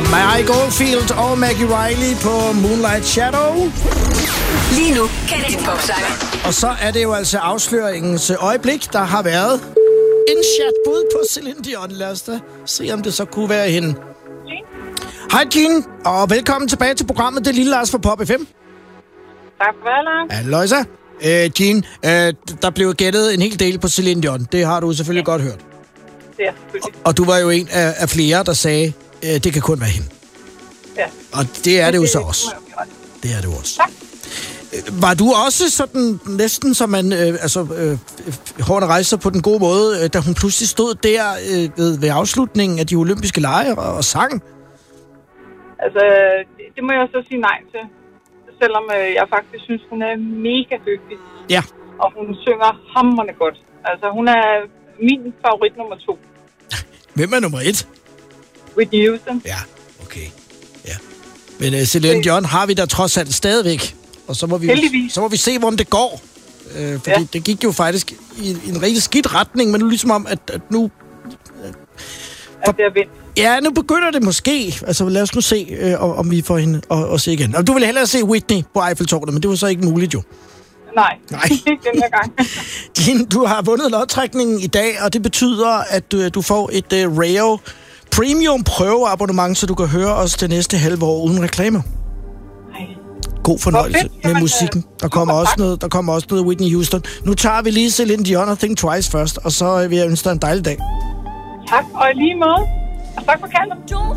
Mary Goldfield og Maggie Riley på Moonlight Shadow. Lige nu kan det popsanger. Og så er det jo altså afsløringens øjeblik, der har været en chatbud på Celine Dion. Lad os da se, om det så kunne være hende. Hej Jean, og velkommen tilbage til programmet Det Lille Lars fra Pop FM. Tak for det, Lars. Halløjsa. Jean, der blev gættet en hel del på Celine Dion. Det har du selvfølgelig godt hørt. Ja, selvfølgelig. Og du var jo en af flere, der sagde, det kan kun være hende. Ja. Og det er det jo så også. Det er det jo også. Tak. Var du også sådan næsten, som man hårdt rejste sig på den gode måde, da hun pludselig stod der ved afslutningen af de olympiske lege og sang? Altså, det må jeg så sige nej til. Selvom jeg faktisk synes, hun er mega dygtig. Ja. Og hun synger hamrende godt. Altså, hun er min favorit nummer 2. Hvem er nummer 1? Whitney Houston. Ja, okay. Ja. Men Celine Dion har vi da trods alt stadigvæk. Og så må vi se, hvordan det går. Fordi det gik jo faktisk i en rigtig skidt retning, men nu ligesom om, at nu... At det er vind. Ja, nu begynder det måske. Altså, lad os nu se, om vi får hende at se igen. Og du ville hellere se Whitney på Eiffeltårnet, men det var så ikke muligt jo. Nej. Ikke den her gang. Jean, du har vundet lodtrækningen i dag, og det betyder, at du får et Rayo Premium prøveabonnement, så du kan høre os det næste halve år uden reklamer. God fornøjelse med musikken. Der kommer også noget Whitney Houston. Nu tager vi lige Celine Dion og Think Twice først, og så vil jeg ønske dig en dejlig dag. Tak, og i lige måde. Og tak for kaldet.